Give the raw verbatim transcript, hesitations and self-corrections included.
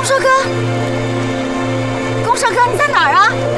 公社哥，公社哥，你在哪儿啊？